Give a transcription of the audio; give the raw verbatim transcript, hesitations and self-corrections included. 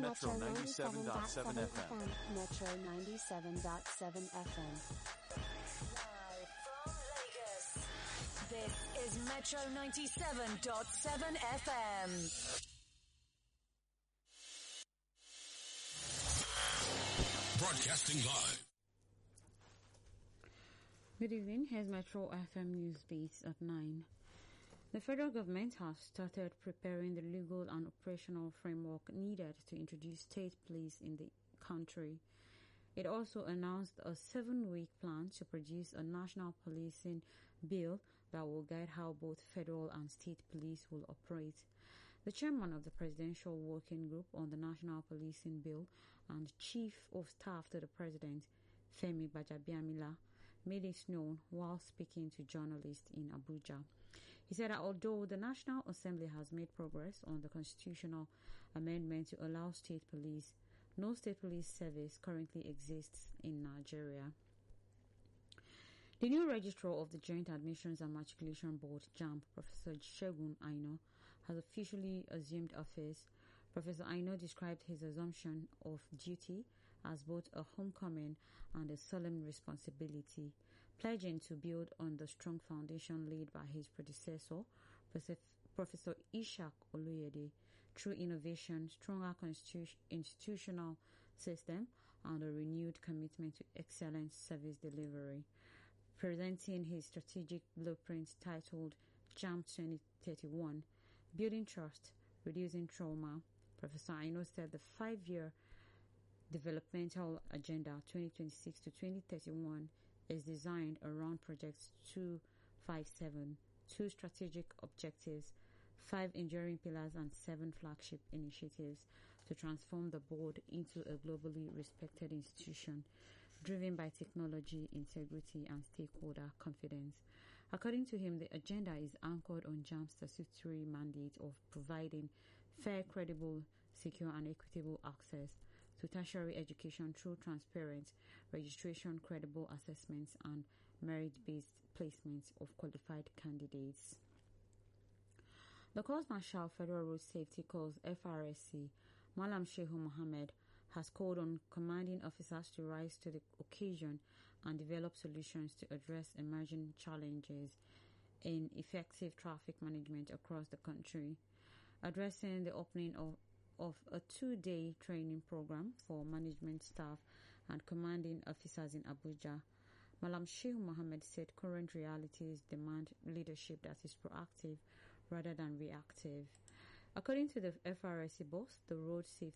Metro ninety-seven point seven F M. Metro ninety-seven point seven F M. Live from Lagos. This is Metro ninety-seven point seven F M. Broadcasting live. Good evening. Here's Metro F M News Beats at nine. The federal government has started preparing the legal and operational framework needed to introduce state police in the country. It also announced a seven-week plan to produce a national policing bill that will guide how both federal and state police will operate. The chairman of the Presidential Working Group on the National Policing Bill and Chief of Staff to the President, Femi Gbajabiamila, made this known while speaking to journalists in Abuja. He said that although the National Assembly has made progress on the constitutional amendment to allow state police, no state police service currently exists in Nigeria. The new registrar of the Joint Admissions and Matriculation Board, JAMB, Professor Segun Aino, has officially assumed office. Professor Aino described his assumption of duty as both a homecoming and a solemn responsibility, pledging to build on the strong foundation laid by his predecessor, Professor Ishak Oluyede, through innovation, stronger constitu- institutional system, and a renewed commitment to excellent service delivery. Presenting his strategic blueprint titled JAMB twenty thirty-one, Building Trust, Reducing Trauma, Professor Aino said the five-year developmental agenda twenty twenty-six to twenty thirty-one is designed around projects two five seven, two strategic objectives, five enduring pillars, and seven flagship initiatives to transform the board into a globally respected institution driven by technology, integrity, and stakeholder confidence. According to him, the agenda is anchored on JAMB's statutory mandate of providing fair, credible, secure, and equitable access to tertiary education through transparent registration, credible assessments, and merit-based placements of qualified candidates. The Corps Marshal Federal Road Safety Corps F R S C, Malam Shehu Mohammed, has called on commanding officers to rise to the occasion and develop solutions to address emerging challenges in effective traffic management across the country. Addressing the opening of, of a two-day training program for management staff and commanding officers in Abuja, Malam Shehu Mohammed said current realities demand leadership that is proactive rather than reactive. According to the F R S C boss, the road safety